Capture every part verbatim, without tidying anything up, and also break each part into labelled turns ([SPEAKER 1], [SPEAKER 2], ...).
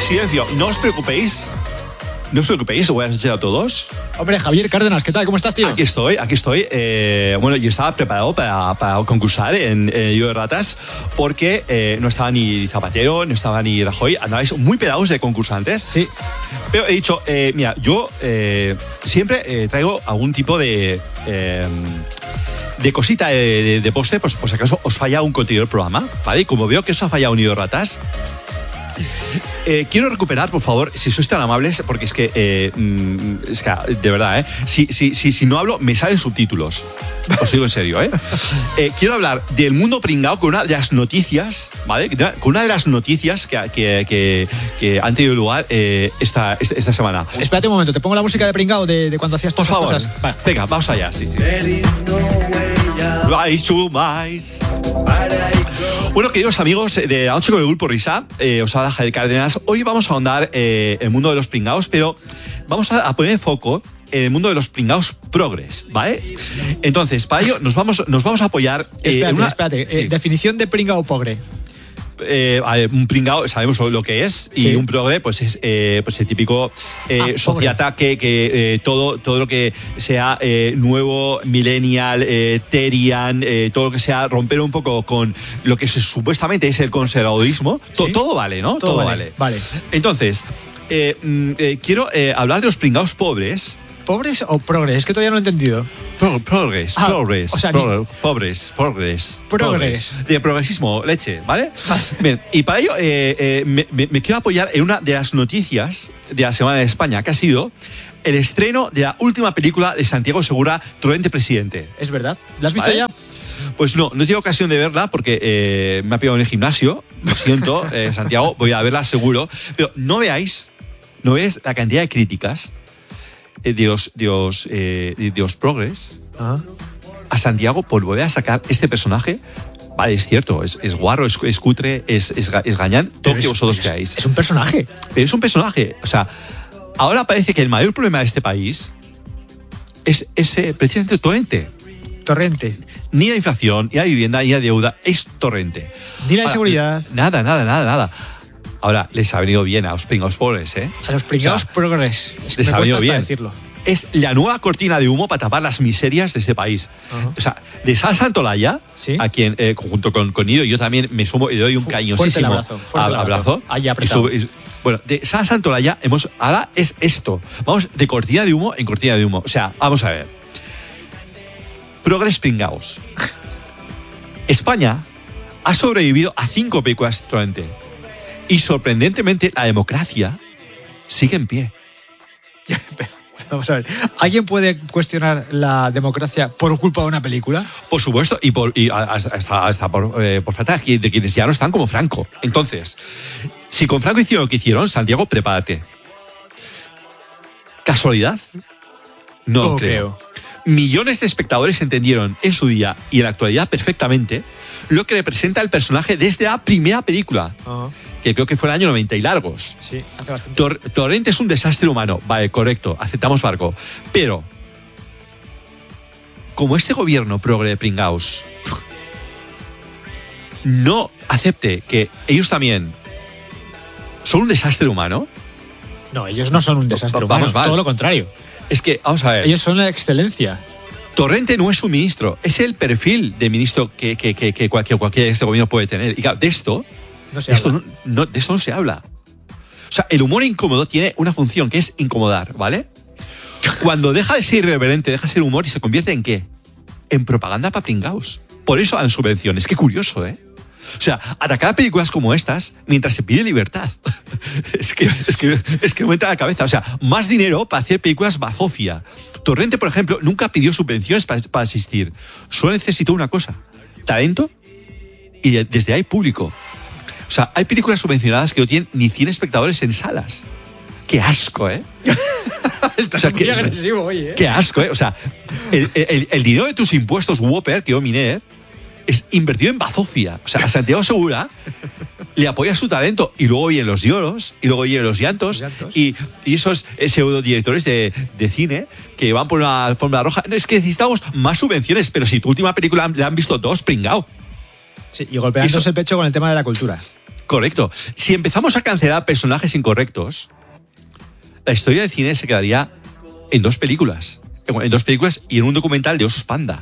[SPEAKER 1] silencio. No os preocupéis. No os preocupéis, buenas noches a todos.
[SPEAKER 2] Hombre, Javier Cárdenas, ¿qué tal? ¿Cómo estás, tío?
[SPEAKER 1] Aquí estoy, aquí estoy. Eh, bueno, yo estaba preparado para, para concursar en el Lío de Ratas porque eh, no estaba ni Zapatero, no estaba ni Rajoy. Andabais muy pedados de concursantes.
[SPEAKER 2] Sí.
[SPEAKER 1] Pero he dicho, eh, mira, yo eh, siempre eh, traigo algún tipo de... Eh, de cosita de, de, de postre, pues, pues acaso os falla un contenido del programa, ¿vale? Y como veo que os ha fallado un Lío de Ratas... Eh, quiero recuperar, por favor, si sois tan amables, porque es que, eh, es que de verdad, ¿eh? Si, si, si, si no hablo, me salen subtítulos. Os digo en serio, ¿eh? eh quiero hablar del mundo pringao con una de las noticias, ¿vale? Con una de las noticias que, que, que, que han tenido lugar eh, esta, esta, esta semana.
[SPEAKER 2] Espérate un momento, te pongo la música de pringao de, de cuando hacías todas
[SPEAKER 1] por favor,
[SPEAKER 2] esas cosas. Vale.
[SPEAKER 1] Venga, vamos allá, sí, sí. Bueno, queridos amigos de La Noche con el Grupo Risa, eh, os habla Javier Cárdenas. Hoy vamos a ahondar eh, el mundo de los pringaos, pero vamos a, a poner foco en el mundo de los pringaos progres, ¿vale? Entonces, para ello nos vamos, nos vamos a apoyar... Eh,
[SPEAKER 2] espérate,
[SPEAKER 1] en una,
[SPEAKER 2] espérate.
[SPEAKER 1] sí.
[SPEAKER 2] Eh, definición de pringao progre.
[SPEAKER 1] Eh, a ver, un pringao sabemos lo que es y sí. Un progre pues es eh, pues el típico eh, ah, sociata que, que eh, todo todo lo que sea eh, nuevo, millennial, eh, terian, eh, todo lo que sea romper un poco con lo que se, supuestamente es el conservadurismo, to, ¿sí? todo vale, ¿no?
[SPEAKER 2] Todo,
[SPEAKER 1] todo
[SPEAKER 2] vale,
[SPEAKER 1] vale.
[SPEAKER 2] vale.
[SPEAKER 1] Entonces, eh, eh, quiero eh, hablar de los pringaos pobres.
[SPEAKER 2] ¿Pobres o progres? Es que todavía no he entendido.
[SPEAKER 1] Pro, progres, ah, progres,
[SPEAKER 2] o sea,
[SPEAKER 1] progres, ni... pobres, progres,
[SPEAKER 2] progres.
[SPEAKER 1] De progresismo, leche, ¿vale? Bien, y para ello eh, eh, me, me, me quiero apoyar en una de las noticias de la Semana de España, que ha sido el estreno de la última película de Santiago Segura, Torrente Presidente.
[SPEAKER 2] ¿Es verdad? ¿La has visto
[SPEAKER 1] ¿Vale?
[SPEAKER 2] ya?
[SPEAKER 1] Pues no, no he tenido ocasión de verla porque eh, me ha pillado en el gimnasio. Lo siento, eh, Santiago, voy a verla seguro. Pero no veáis, no veáis la cantidad de críticas Dios, Dios, eh, Dios Progress ¿Ah? a Santiago por volver a sacar este personaje. Vale, es cierto, es, es guarro, es, es cutre, es, es, es gañán, todo lo que vosotros queráis.
[SPEAKER 2] Es un personaje.
[SPEAKER 1] Pero es un personaje. O sea, ahora parece que el mayor problema de este país es ese precisamente torrente.
[SPEAKER 2] Torrente.
[SPEAKER 1] Ni la inflación, ni la vivienda, ni la deuda, es torrente.
[SPEAKER 2] Ni la
[SPEAKER 1] ahora,
[SPEAKER 2] inseguridad.
[SPEAKER 1] Nada, nada, nada, nada. Ahora, les ha venido bien a los pringaos pobres, ¿eh?
[SPEAKER 2] A los pringaos o sea, progres. Es que
[SPEAKER 1] les ha venido bien.
[SPEAKER 2] Decirlo.
[SPEAKER 1] Es la nueva cortina de humo para tapar las miserias de este país. Uh-huh. O sea, de Sara Santolaya, ¿sí? A quien, eh, junto con, con Ido, yo también me sumo y le doy un cariñosísimo
[SPEAKER 2] abrazo. Fuerte
[SPEAKER 1] abrazo. abrazo.
[SPEAKER 2] Ahí apretado.
[SPEAKER 1] Y su, y, bueno, de Sara Santolaya, hemos, ahora es esto. Vamos de cortina de humo en cortina de humo. O sea, vamos a ver. Progres pringaos. España ha sobrevivido a cinco películas actualmente. Y sorprendentemente, la democracia sigue en pie.
[SPEAKER 2] Vamos a ver, ¿alguien puede cuestionar la democracia por culpa de una película?
[SPEAKER 1] Por supuesto, y, por, y hasta, hasta por, eh, por falta de quienes ya no están como Franco. Entonces, si con Franco hicieron lo que hicieron, Santiago, prepárate. ¿Casualidad? No lo creo. creo. Millones de espectadores entendieron en su día y en la actualidad perfectamente lo que representa el personaje desde la primera película. Uh-huh. Que creo que fue el año noventa y largos.
[SPEAKER 2] Sí, hace bastante.
[SPEAKER 1] Tor- Torrente es un desastre humano. Vale, correcto, aceptamos barco. Pero, como este gobierno progre de pringaos no acepte que ellos también son un desastre humano...
[SPEAKER 2] No, ellos no son un desastre humano, vamos, vale. Todo lo contrario.
[SPEAKER 1] Es que, vamos a ver...
[SPEAKER 2] Ellos son la excelencia.
[SPEAKER 1] Torrente no es un ministro, es el perfil de ministro que, que, que, que cualquier, cualquier este gobierno puede tener. Y claro, de esto...
[SPEAKER 2] No se
[SPEAKER 1] de, esto no, no, de esto no se habla. O sea, el humor incómodo tiene una función que es incomodar, ¿vale? Cuando deja de ser irreverente, deja de ser humor y se convierte en ¿qué? En propaganda para pringaos. Por eso dan subvenciones. Qué curioso, ¿eh? O sea, atacar a películas como estas mientras se pide libertad. es que es que es que me entra a la cabeza. O sea, más dinero para hacer películas bazofia. Torrente, por ejemplo, nunca pidió subvenciones para, para asistir. Solo necesitó una cosa: talento y desde ahí público. O sea, hay películas subvencionadas que no tienen ni cien espectadores en salas. ¡Qué asco, eh!
[SPEAKER 2] Estás o sea, muy qué, agresivo hoy, ¿eh?
[SPEAKER 1] ¡Qué asco, eh! O sea, el, el, el dinero de tus impuestos, Whopper, que yo miné, es invertido en bazofia. O sea, a Santiago Segura le apoya su talento y luego vienen los lloros y luego vienen los llantos, los llantos. Y, y esos pseudo directores de, de cine que van por una alfombra roja. No, es que necesitamos más subvenciones, pero si tu última película la han visto dos, pringao.
[SPEAKER 2] Sí, y golpeándose el pecho con el tema de la cultura.
[SPEAKER 1] Correcto. Si empezamos a cancelar personajes incorrectos, la historia del cine se quedaría en dos películas. En dos películas y en un documental de osos panda.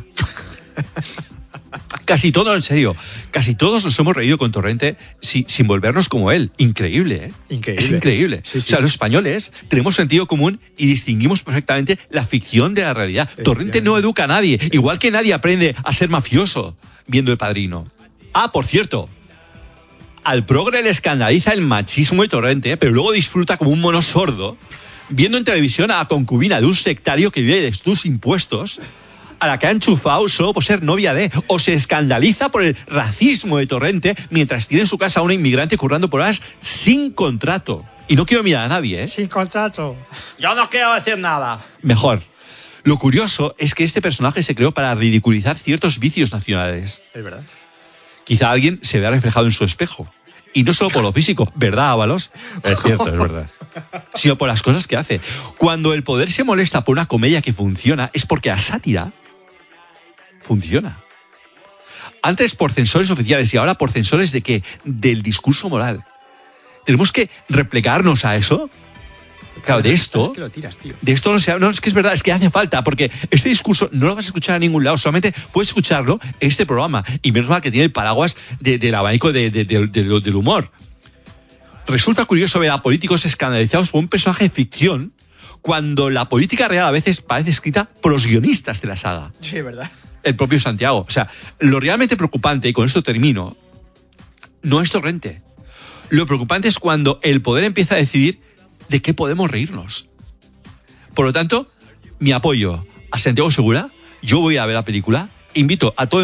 [SPEAKER 1] Casi todo, en serio, casi todos nos hemos reído con Torrente sin, sin volvernos como él. Increíble, ¿eh?
[SPEAKER 2] Increíble.
[SPEAKER 1] Es increíble.
[SPEAKER 2] Sí, sí.
[SPEAKER 1] O sea, los españoles tenemos sentido común y distinguimos perfectamente la ficción de la realidad. Torrente no educa a nadie, igual que nadie aprende a ser mafioso viendo El Padrino. Ah, por cierto, al progre le escandaliza el machismo de Torrente, pero luego disfruta como un mono sordo viendo en televisión a la concubina de un sectario que vive de tus impuestos, a la que ha enchufado solo por ser novia de, o se escandaliza por el racismo de Torrente mientras tiene en su casa a una inmigrante currando por horas sin contrato. Y no quiero mirar a nadie, ¿eh?
[SPEAKER 2] Sin contrato.
[SPEAKER 1] Yo no quiero decir nada. Mejor. Lo curioso es que este personaje se creó para ridiculizar ciertos vicios nacionales.
[SPEAKER 2] Es verdad.
[SPEAKER 1] Quizá alguien se vea reflejado en su espejo. Y no solo por lo físico, ¿verdad, Ábalos? Es cierto, es verdad. Sino por las cosas que hace. Cuando el poder se molesta por una comedia que funciona, es porque la sátira funciona. Antes por censores oficiales y ahora por censores de qué? Del discurso moral. Tenemos que replegarnos a eso. Claro, de esto,
[SPEAKER 2] Es que lo tiras, tío.
[SPEAKER 1] de esto no se habla, no, es que es verdad, es que hace falta, porque este discurso no lo vas a escuchar a ningún lado, solamente puedes escucharlo en este programa, y menos mal que tiene el paraguas de, del abanico de, de, de, de, del humor. Resulta curioso ver a políticos escandalizados por un personaje de ficción, cuando la política real a veces parece escrita por los guionistas de la saga.
[SPEAKER 2] Sí, es verdad.
[SPEAKER 1] El propio Santiago. O sea, lo realmente preocupante, y con esto termino, no es Torrente. Lo preocupante es cuando el poder empieza a decidir de qué podemos reírnos. Por lo tanto, mi apoyo a Santiago Segura, yo voy a ver la película, invito a todo